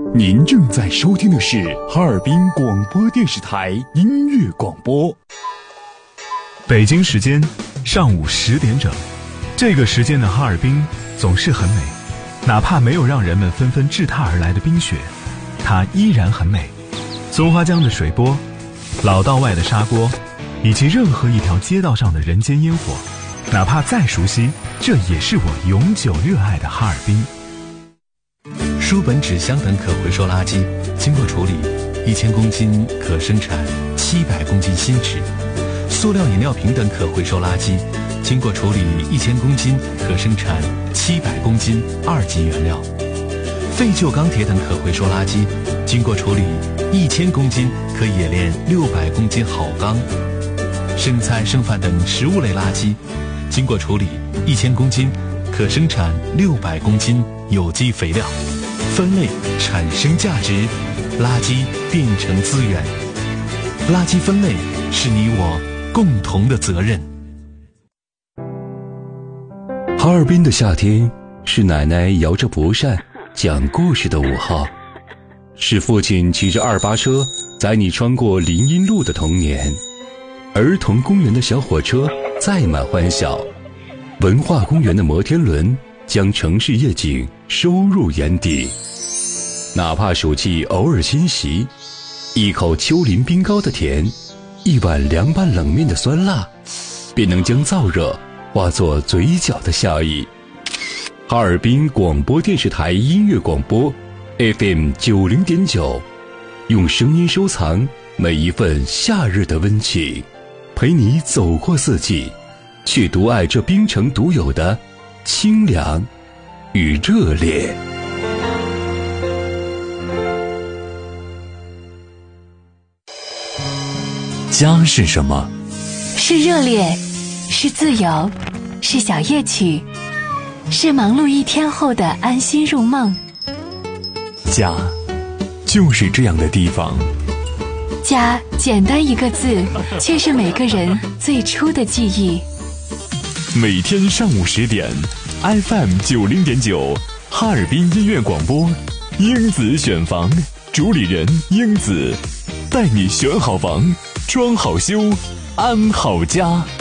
您正在收听的是哈尔滨广播电视台音乐广播。 北京时间上午10点整，这个时间的哈尔滨总是很美，哪怕没有让人们纷纷掷踏而来的冰雪，它依然很美。松花江的水波，老道外的砂锅，以及任何一条街道上的人间烟火，哪怕再熟悉，这也是我永久热爱的哈尔滨。 书本、纸箱等可回收垃圾经过处理，1000公斤可生产700公斤新纸；塑料饮料瓶等可回收垃圾经过处理1000公斤可生产700公斤2级原料；废旧钢铁等可回收垃圾经过处理1000公斤可冶炼600公斤好钢；剩菜剩饭等食物类垃圾经过处理1000公斤可生产600公斤有机肥料。分类产生价值，垃圾变成资源。垃圾分类是你我共同的责任。 哈尔滨的夏天，是奶奶摇着蒲扇讲故事的午后，是父亲骑着2八车载你穿过林荫路的童年，儿童公园的小火车载满欢笑，文化公园的摩天轮将城市夜景收入眼底。哪怕暑气偶尔侵袭，一口丘陵冰糕的甜，一碗凉拌冷面的酸辣，便能将燥热化作嘴角的笑意。哈尔滨广播电视台音乐广播 FM 90.9，用声音收藏每一份夏日的温情，陪你走过四季，却独爱这冰城独有的清凉与热烈。 家是什么？ 是热烈，是自由，是小夜曲，是忙碌一天后的安心入梦。 家就是这样的地方。 家简单一个字，却是每个人最初的记忆。 每天上午10点 FM 90.9，哈尔滨音乐广播，英子选房，主理人英子，带你选好房，装好修，安好家。